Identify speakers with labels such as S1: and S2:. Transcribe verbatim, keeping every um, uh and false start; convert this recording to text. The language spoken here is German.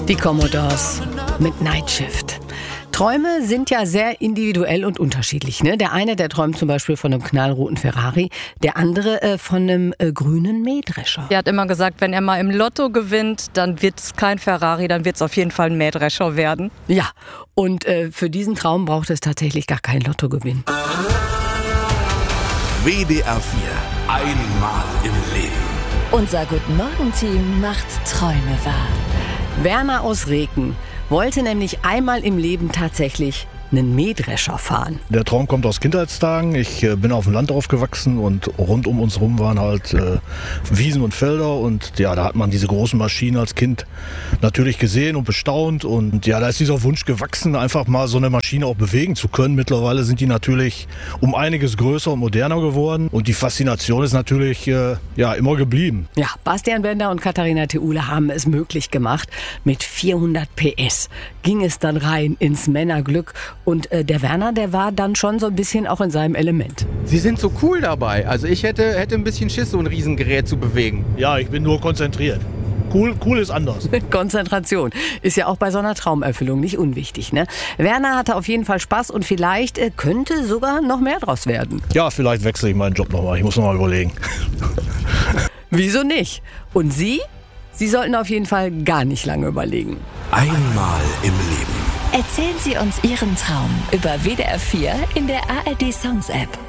S1: Die Commodores mit Night Shift. Träume sind ja sehr individuell und unterschiedlich. Ne? Der eine, der träumt zum Beispiel von einem knallroten Ferrari, der andere äh, von einem äh, grünen Mähdrescher.
S2: Er hat immer gesagt, wenn er mal im Lotto gewinnt, dann wird es kein Ferrari, dann wird es auf jeden Fall ein Mähdrescher werden.
S1: Ja, und äh, für diesen Traum braucht es tatsächlich gar keinen Lottogewinn.
S3: W D R vier. Einmal im Leben.
S4: Unser Guten-Morgen-Team macht Träume wahr.
S1: Werner aus Reken wollte nämlich einmal im Leben tatsächlich einen Mähdrescher fahren.
S5: Der Traum kommt aus Kindheitstagen. Ich äh, bin auf dem Land aufgewachsen und rund um uns rum waren halt äh, Wiesen und Felder. Und ja, da hat man diese großen Maschinen als Kind natürlich gesehen und bestaunt. Und ja, da ist dieser Wunsch gewachsen, einfach mal so eine Maschine auch bewegen zu können. Mittlerweile sind die natürlich um einiges größer und moderner geworden. Und die Faszination ist natürlich äh, ja, immer geblieben.
S1: Ja, Bastian Bender und Katharina Theule haben es möglich gemacht. Mit vierhundert P S ging es dann rein ins Männerglück. Und äh, der Werner, der war dann schon so ein bisschen auch in seinem Element.
S6: Sie sind so cool dabei. Also ich hätte, hätte ein bisschen Schiss, so ein Riesengerät zu bewegen.
S5: Ja, ich bin nur konzentriert. Cool, cool ist anders.
S1: Konzentration ist ja auch bei so einer Traumerfüllung nicht unwichtig, ne? Werner hatte auf jeden Fall Spaß und vielleicht äh, könnte sogar noch mehr draus werden.
S5: Ja, vielleicht wechsle ich meinen Job nochmal. Ich muss nochmal überlegen.
S1: Wieso nicht? Und Sie? Sie sollten auf jeden Fall gar nicht lange überlegen.
S3: Einmal im Leben.
S4: Erzählen Sie uns Ihren Traum über W D R vier in der A R D Songs App.